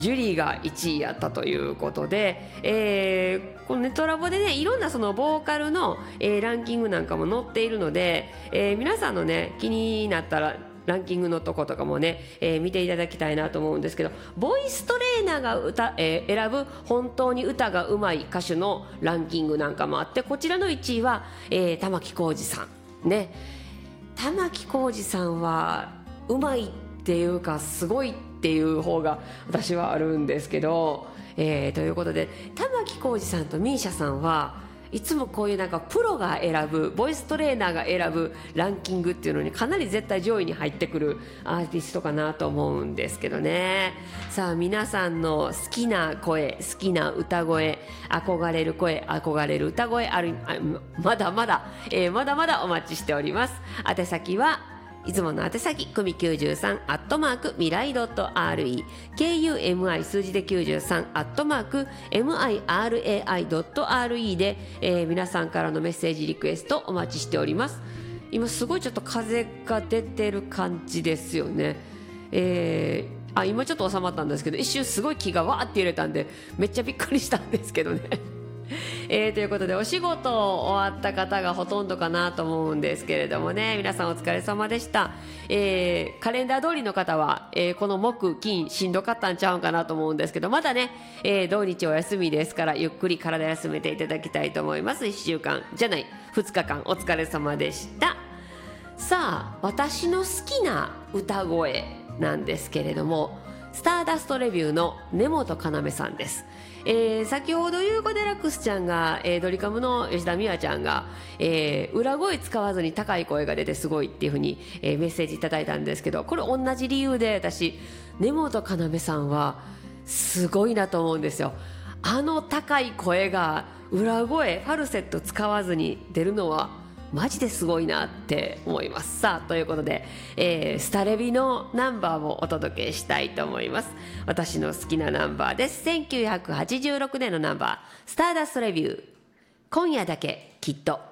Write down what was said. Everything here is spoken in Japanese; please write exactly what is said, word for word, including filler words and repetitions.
ジュリーがいちいやったということで、えー、このネトラボでねいろんなそのボーカルの、えー、ランキングなんかも載っているので、えー、皆さんのね気になったらランキングのとことかもね、えー、見ていただきたいなと思うんですけど、ボイストレーナーが歌、えー、選ぶ本当に歌が上手い歌手のランキングなんかもあって、こちらのいちいは、えー、玉置浩二さんね。玉置浩二さんは上手いっていうかすごいっていう方が私はあるんですけど、えー、ということで玉置浩二さんと ミーシャ さんはいつもこういうなんかプロが選ぶボイストレーナーが選ぶランキングっていうのにかなり絶対上位に入ってくるアーティストかなと思うんですけどね。さあ皆さんの好きな声、好きな歌声、憧れる声、憧れる歌声あるあまだまだ、えー、まだまだお待ちしております。宛先はいつもの宛先クミきゅうじゅうさんアットマークミライドットアールイー ケーユーエムアイ 数字できゅうじゅうさんアットマーク エムアイアールエーアイ ドットアールイー で、えー、皆さんからのメッセージリクエストお待ちしております。今すごいちょっと風が出てる感じですよね。えー、あ今ちょっと収まったんですけど、一瞬すごい気がわーって揺れたんでめっちゃびっくりしたんですけどねえー、ということでお仕事終わった方がほとんどかなと思うんですけれどもね、皆さんお疲れ様でした。えー、カレンダー通りの方は、えー、この木金しんどかったんちゃうんかなと思うんですけど、まだね、えー、土日お休みですからゆっくり体休めていただきたいと思います。いっしゅうかんじゃないふつかかんお疲れ様でした。さあ私の好きな歌声なんですけれども、スターダストレビューの根本要さんです。えー、先ほどゆうこデラックスちゃんが、えー、ドリカムの吉田美和ちゃんが、えー、裏声使わずに高い声が出てすごいっていう風に、えー、メッセージいただいたんですけど、これ同じ理由で私根本要さんはすごいなと思うんですよ。あの高い声が裏声ファルセット使わずに出るのはマジですごいなって思います。さあということで、えー、スタレビのナンバーをお届けしたいと思います。私の好きなナンバーです。せんきゅうひゃくはちじゅうろくねんのナンバー、スターダストレビュー、今夜だけきっと。